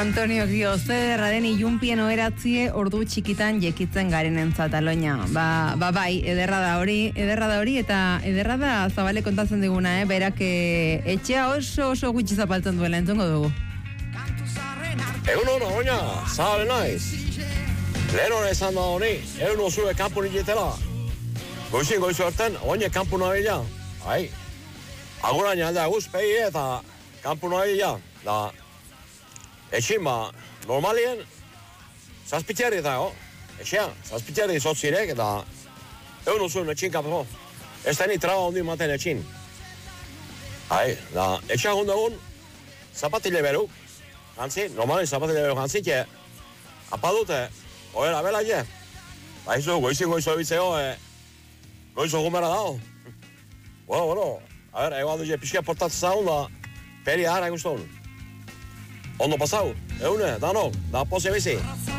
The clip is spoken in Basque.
Antonio dio, zederra den ilumpien oheratzie ordu txikitan jekitzen garen entzat, Aloña. Bai, ederra da hori, eta ederra da Zabale kontatzen diguna, berak etxea oso gutxi zapaltzen duela, entzungo dugu. Egun hona, Aloña, Zabale naiz. Lehen hona esan da honi, egun osue kanpu nitela. Goizu hartan, oine kanpu nabila. Bai, agurain alda guzpegi eta kanpu nabila. Da, etxin normalien, zazpitiari da, etxean, zazpitiari zotzirek, eta egun osuen etxin kanpo. Ez da ni traba hondi maten etxin. Bai, da, etxean hundagun, zapatile beruk, jantzi, normalien zapatile beruk jantzi, que apadute, oera bela je. Baizu, goizo bitzeo, goizo gumera dao. Bueno, a ver, egon duze pixka portatzen zaun da, peri ahara guztun. Ondo pasau, eune, danok, da pose bizi.